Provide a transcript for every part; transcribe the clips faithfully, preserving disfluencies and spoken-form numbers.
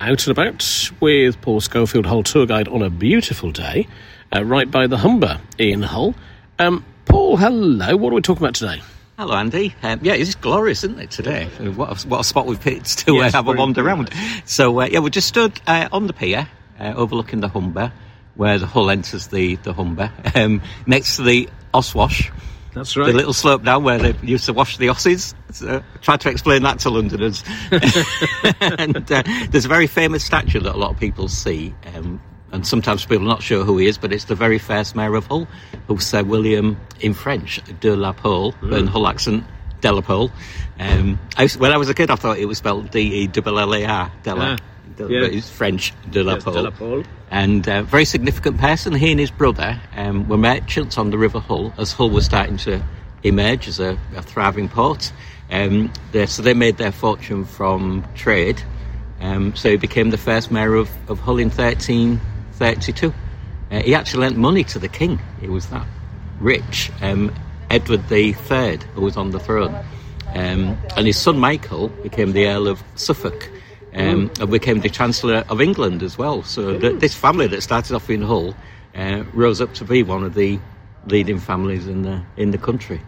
out and about with Paul Schofield, Hull tour guide, on a beautiful day, uh, right by the Humber in Hull. Um, Paul, hello. What are we talking about today? Hello, Andy. Um, yeah, it's glorious, isn't it, today? What a, what a spot we've picked to yes, uh, have a wander around. So, uh, yeah, we just stood uh, on the pier, uh, overlooking the Humber, where the Hull enters the, the Humber, um, next to the Oswash. That's right. The little slope down where they used to wash the Osses. So I tried to explain that to Londoners. and uh, there's a very famous statue that a lot of people see, um, and sometimes people are not sure who he is, but it's the very first mayor of Hull, who's Sir William, in French, de la Pole, mm. but in Hull accent, de la Pole. Um, I was, when I was a kid, I thought it was spelled D E L L A R, de la, ah, de, yeah. but it's French, de la yes, Pole. De la Pole. And a uh, very significant person. He and his brother um, were merchants on the River Hull, as Hull was starting to emerge as a, a thriving port. Um, they, so they made their fortune from trade. Um, so he became the first mayor of, of Hull in thirteen thirty-two. Uh, he actually lent money to the king. He was that rich. Um, Edward the Third, who was on the throne. Um, and his son Michael became the Earl of Suffolk. Um, and became the Chancellor of England as well. So th- this family that started off in Hull uh, rose up to be one of the leading families in the in the country.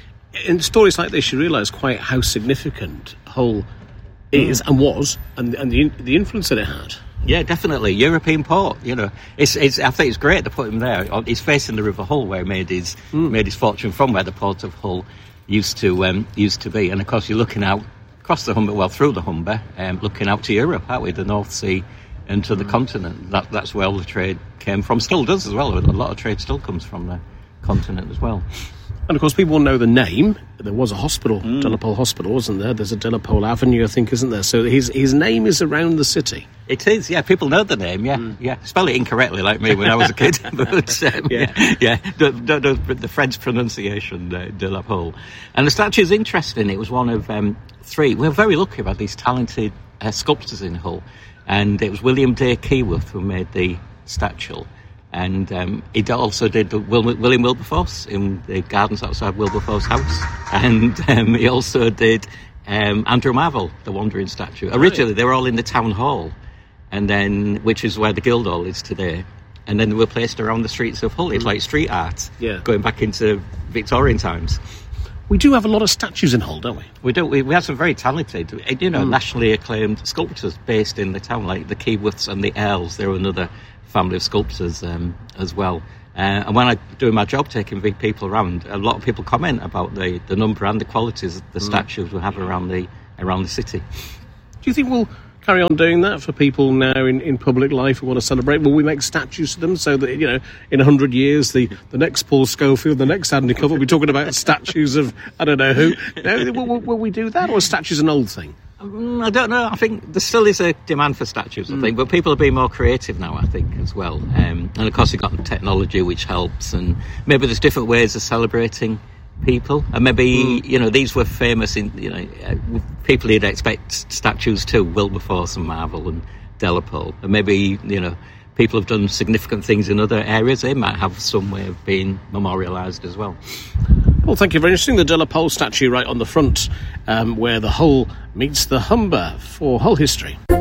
In stories like this, you realise quite how significant Hull is mm. and was, and, and the the influence that it had. Yeah, definitely. European port, you know. It's, it's, I think it's great to put him there. He's facing the River Hull, where he made his, mm. made his fortune from, where the port of Hull used to um, used to be. And, of course, you're looking out across the Humber, well, through the Humber, um, looking out to Europe, aren't we, the North Sea and to the mm. continent. That, that's where all the trade came from. Still does as well. A lot of trade still comes from the continent as well. And, of course, people know the name. There was a hospital, mm. De La Pole Hospital, wasn't there? There's a De La Pole Avenue, I think, isn't there? So his his name is around the city. It is, yeah. People know the name, yeah. Mm. yeah. Spell it incorrectly, like me when I was a kid. but, um, yeah. yeah, yeah. The, the, the French pronunciation, uh, De La Pole. And the statue is interesting. It was one of um, three. We're very lucky about these talented uh, sculptors in Hull. And it was William Day Keyworth who made the statue. And um, he also did Will, William Wilberforce in the gardens outside Wilberforce House. And um, he also did um, Andrew Marvell, the Wandering statue. Originally, they were all in the town hall, and then which is where the Guildhall is today. And then they were placed around the streets of Hull. It's mm. like street art, yeah. going back into Victorian times. We do have a lot of statues in Hull, don't we? We do. We, we have some very talented, you know, mm. nationally acclaimed sculptors based in the town, like the Keyworths and the Earls. They're another family of sculptors um, as well. Uh, and when I do my job taking big people around, a lot of people comment about the, the number and the qualities of the mm. statues we have around the around the city. Do you think we'll carry on doing that for people now in, in public life who want to celebrate? Will we make statues to them so that, you know, in a hundred years, the, the next Paul Schofield, the next Andy Covell will be talking about statues of, I don't know who. No, will, will, will we do that, or is statues an old thing? Um, I don't know. I think there still is a demand for statues, I mm. think, but people are being more creative now, I think, as well. Um, and, of course, you've got technology, which helps, and maybe there's different ways of celebrating people. And maybe, mm. you know, these were famous in, you know, uh, people you'd expect statues to, Wilberforce and Marvell and De La Pole. And maybe, you know, people have done significant things in other areas. They might have some way of being memorialised as well. Well, thank you. Very interesting. The De La Pole statue right on the front, um, where the Hull meets the Humber for Hull history.